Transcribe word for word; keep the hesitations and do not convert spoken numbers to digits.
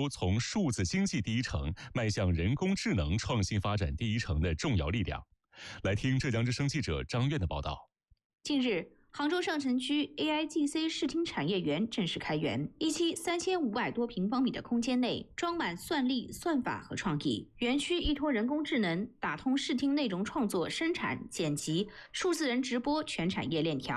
州从数字经济第一城迈向人工智能创新发展第一城的重要力量。来听浙江之声记者张苑的报道。 近日，杭州上城区 A I G C 视听产业园正式开园，一期三千五百多平方米的空间内，装满算力、算法和创意。园区依托人工智能，打通视听内容创作、生产、剪辑、数字人直播全产业链条。